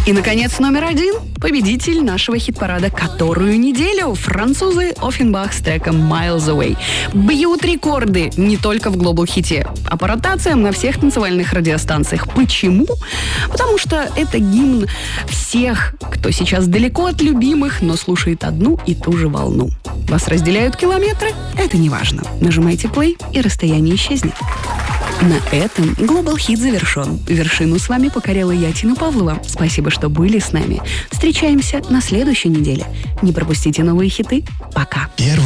И, наконец, номер 1. Победитель нашего хит-парада которую неделю. Французы Offenbach с треком «Miles Away». Бьют рекорды не только в глобал-хите, а по ротациям на всех танцевальных радиостанциях. Почему? Потому что это гимн всех, кто сейчас далеко от любимых, но слушает одну и ту же волну. Вас разделяют километры? Это не важно. Нажимайте play, и расстояние исчезнет. На этом Global Hit завершен. Вершину с вами покорила я, Тина Павлова. Спасибо, что были с нами. Встречаемся на следующей неделе. Не пропустите новые хиты. Пока.